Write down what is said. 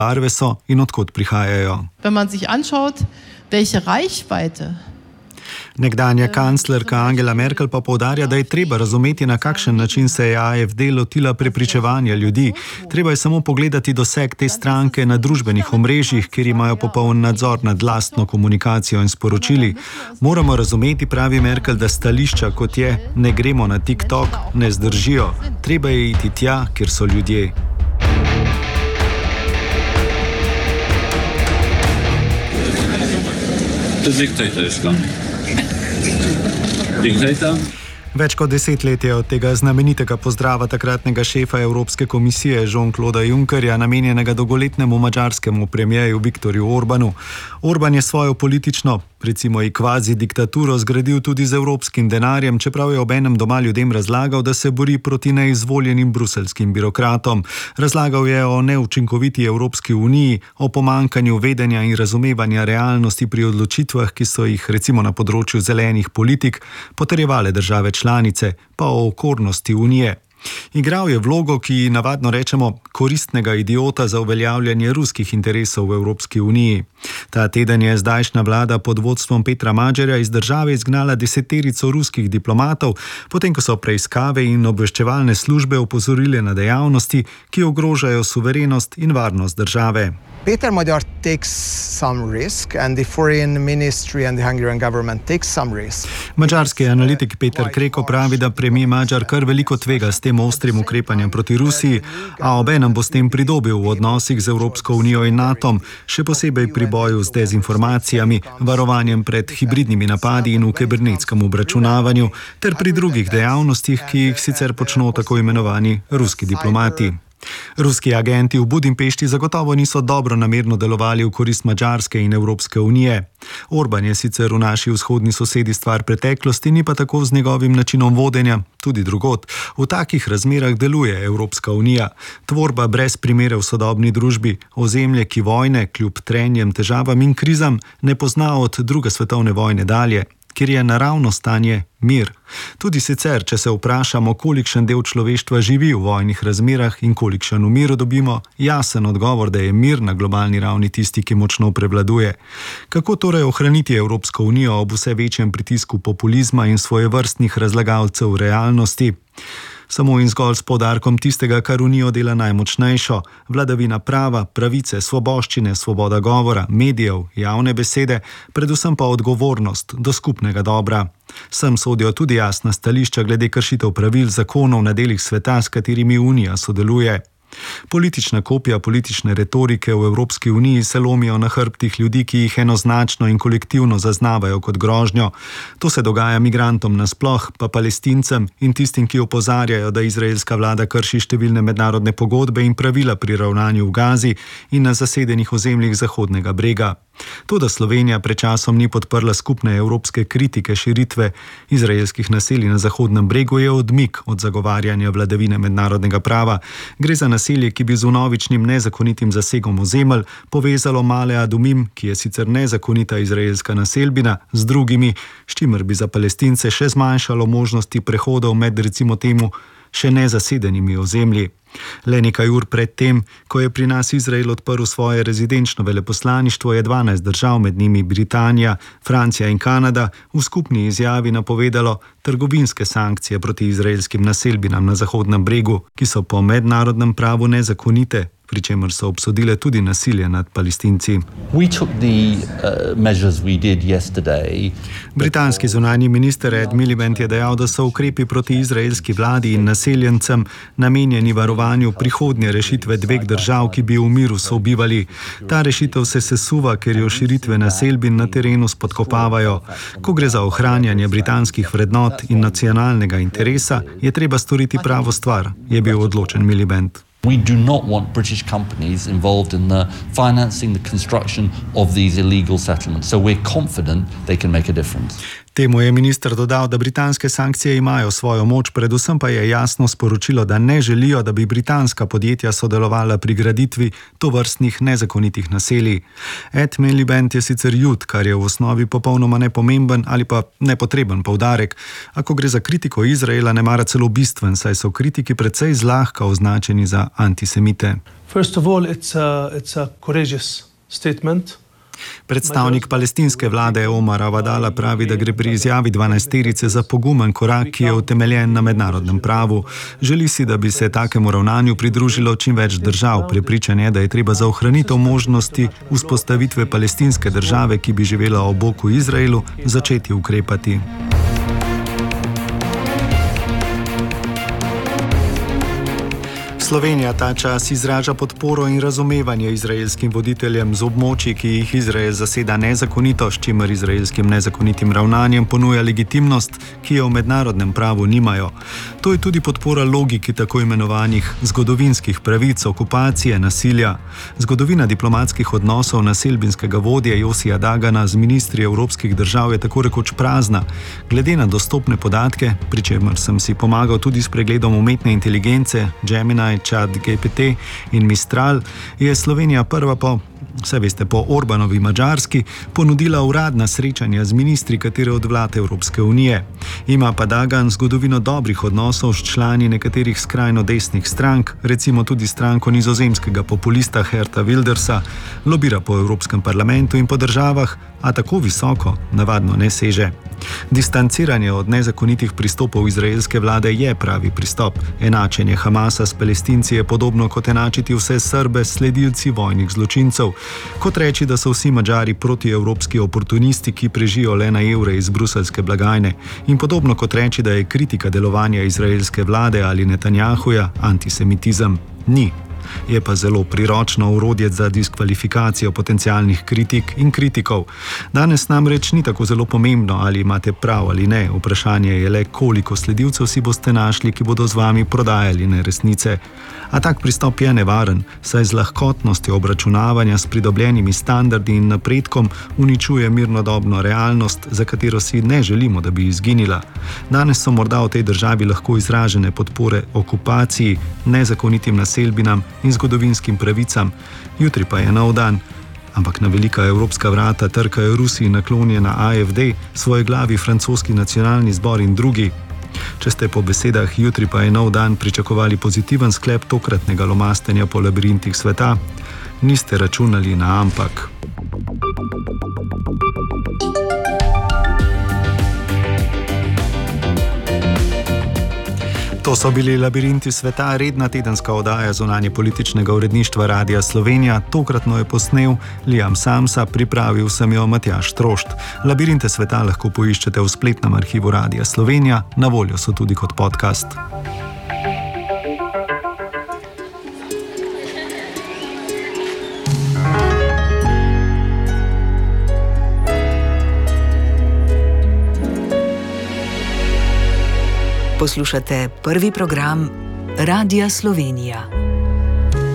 barve so in odkot prihajajo. Wenn man sich anschaut, welche Reichweite. Nekdanja kanclerka Angela Merkel pa poudarja, da je treba razumeti, na kakšen način se je AfD lotila prepričevanja ljudi. Treba je samo pogledati doseg te stranke na družbenih omrežjih, kjer imajo popoln nadzor nad lastno komunikacijo in sporočili. Moramo razumeti, pravi Merkel, da stališča, kot je "ne gremo na TikTok", ne zdržijo. Treba je iti tja, kjer so ljudje. Več kot 10 let je od tega znamenitega pozdrava takratnega šefa Evropske komisije Jean-Clauda Junckerja, namenjenega dolgoletnemu madžarskemu premierju Viktorju Orbanu. Orban je svojo politično, recimo i kvazi diktaturo, zgradil tudi z evropskim denarjem, čeprav je obenem doma ljudem razlagal, da se bori proti neizvoljenim bruseljskim birokratom. Razlagal je o neučinkoviti Evropski uniji, o pomankanju vedenja in razumevanja realnosti pri odločitvah, ki so jih recimo na področju zelenih politik potrjevale države članice, pa o okornosti unije. Igral je vlogo, ki navadno rečemo koristnega idiota za uveljavljanje ruskih interesov v Evropski uniji. Ta teden je zdajšnja vlada pod vodstvom Petra Madžarja iz države izgnala 10 ruskih diplomatov, potem ko so preiskave in obveščevalne službe opozorile na dejavnosti, ki ogrožajo suverenost in varnost države. Peter Magyar takes some risk and the foreign ministry and the Hungarian government takes some risk. Madžarski analitik Peter Kreko pravi, da premijer Madžar kar veliko tvega s tem ostrim ukrepanjem proti Rusiji, a obenem bo s tem pridobil v odnosih z Evropsko unijo in NATO, še posebej pri boju z dezinformacijami, varovanjem pred hibridnimi napadi in v kibernetskem obračunavanju, ter pri drugih dejavnostih, ki jih sicer počno tako imenovani ruski diplomati. Ruski agenti v Budimpešti zagotovo niso dobro namerno delovali v korist Madžarske in Evropske unije. Orban je sicer v naši vzhodni sosedi stvar preteklosti, ni pa tako z njegovim načinom vodenja, tudi drugod. V takih razmerah deluje Evropska unija. Tvorba brez primere v sodobni družbi, ozemlje, ki vojne, kljub trenjem, težavam in krizam, ne pozna od druge svetovne vojne dalje, kjer je naravno stanje mir. Tudi sicer, če se vprašamo, kolikšen del človeštva živi v vojnih razmerah in kolikšen v miru, dobimo jasen odgovor, da je mir na globalni ravni tisti, ki močno prevladuje. Kako torej ohraniti Evropsko unijo ob vse večjem pritisku populizma in svojevrstnih razlagalcev realnosti? Samo in zgolj s poudarkom tistega, kar unijo dela najmočnejšo: vladavina prava, pravice, svoboščine, svoboda govora, medijev, javne besede, predvsem pa odgovornost do skupnega dobra. Sem sodijo tudi jasna stališča glede kršitev pravil, zakonov na delih sveta, s katerimi unija sodeluje. Politična kopija politične retorike v Evropski uniji se lomijo na hrbtih ljudi, ki jih enoznačno in kolektivno zaznavajo kot grožnjo. To se dogaja migrantom nasploh, pa Palestincem in tistim, ki opozarjajo, da izraelska vlada krši številne mednarodne pogodbe in pravila pri ravnanju v Gazi in na zasedenih ozemljih Zahodnega brega. To, da Slovenija pred časom ni podprla skupne evropske kritike širitve izraelskih naselij na Zahodnem bregu, je odmik od zagovarjanja vladavine mednarodnega prava. Gre za naselje, ki bi z vnovičnim nezakonitim zasegom ozemelj povezalo Male Adumim, ki je sicer nezakonita izraelska naselbina, z drugimi, s čimer bi za Palestince še zmanjšalo možnosti prehodov med recimo temu še nezasedenimi ozemlji. Le nekaj ur pred tem, ko je pri nas Izrael odprl svoje rezidenčno veleposlaništvo, je 12 držav, med njimi Britanija, Francija in Kanada, v skupni izjavi napovedalo trgovinske sankcije proti izraelskim naselbinam na Zahodnem bregu, ki so po mednarodnem pravu nezakonite, pri čemer so obsodile tudi nasilje nad Palestinci. Britanski zunanji minister Ed Miliband je dejal, da so ukrepi proti izraelski vladi in naseljencem namenjeni varovanju prihodnje rešitve dveh držav, ki bi v miru sobivali. Ta rešitev se sesuva, ker jo širitve naselbin na terenu spodkopavajo. Ko gre za ohranjanje britanskih vrednot in nacionalnega interesa, je treba storiti pravo stvar, je bil odločen Miliband. We do not want British companies involved in the financing the construction of these illegal settlements. So we're confident they can make a difference. Temu je minister dodal, da britanske sankcije imajo svojo moč, predvsem pa je jasno sporočilo, da ne želijo, da bi britanska podjetja sodelovala pri graditvi tovrstnih nezakonitih naselij. Ed Miliband je sicer jud, kar je v osnovi popolnoma nepomemben ali pa nepotreben poudarek. Ako gre za kritiko Izraela, ne mara celo bistven, saj so kritiki precej zlahka označeni za antisemite. First of all, it's a courageous statement. Predstavnik palestinske vlade Omar Avadala pravi, da gre pri izjavi 12-terice za pogumen korak, ki je utemeljen na mednarodnem pravu. Želi si, da bi se takemu ravnanju pridružilo čim več držav. Prepričan je, da je treba za ohranitev možnosti vzpostavitve palestinske države, ki bi živela ob boku Izraelu, začeti ukrepati. Slovenija ta čas izraža podporo in razumevanje izraelskim voditeljem z območij, ki jih Izrael zaseda nezakonito, s čimer izraelskim nezakonitim ravnanjem ponuja legitimnost, ki jo v mednarodnem pravu nimajo. To je tudi podpora logiki tako imenovanih zgodovinskih pravic, okupacije, nasilja. Zgodovina diplomatskih odnosov naselbinskega vodje Josija Dagana z ministri evropskih držav je tako rekoč prazna. Glede na dostopne podatke, pri čemer sem si pomagal tudi s pregledom umetne inteligence, Gemini, ChatGPT in Mistral, je Slovenija prva po Orbanovi Madžarski ponudila uradna srečanja z ministri katere od vlad Evropske unije. Ima pa Dagan zgodovino dobrih odnosov s člani nekaterih skrajno desnih strank, recimo tudi stranko nizozemskega populista Geerta Wildersa, lobira po Evropskem parlamentu in po državah, a tako visoko navadno ne seže. Distanciranje od nezakonitih pristopov izraelske vlade je pravi pristop. Enačenje Hamasa s Palestinci je podobno kot enačiti vse Srbe s sledilci vojnih zločincev. Kot reči, da so vsi Madžari protievropski oportunisti, ki prežijo le na evre iz bruseljske blagajne. In podobno kot reči, da je kritika delovanja izraelske vlade ali Netanjahuja antisemitizem. Ni. Je pa zelo priročno orodje za diskvalifikacijo potencialnih kritik in kritikov. Danes namreč ni tako zelo pomembno, ali imate prav ali ne. Vprašanje je le, koliko sledilcev si boste našli, ki bodo z vami prodajali neresnice. A tak pristop je nevaren, saj z lahkotnostjo obračunavanja s pridobljenimi standardi in napredkom uničuje mirnodobno realnost, za katero si ne želimo, da bi izginila. Danes so morda v tej državi lahko izražene podpore okupaciji, nezakonitim naselbinam in zgodovinskim pravicam, jutri pa je nov dan. Ampak na velika evropska vrata trkajo Rusiji naklonjena AfD, svoje glavi francoski nacionalni zbor in drugi. Če ste po besedah jutri pa je nov dan pričakovali pozitiven sklep tokratnega lomastenja po labirintih sveta, niste računali na ampak. To so bili Labirinti sveta, redna tedenska oddaja zunanjepolitičnega uredništva Radia Slovenija. Tokratno je posnel Liam Samsa, pripravil sem jo Matjaž Trošt. Labirinte sveta lahko poiščete v spletnem arhivu Radia Slovenija, na voljo so tudi kot podcast. Poslušate prvi program Radia Slovenija.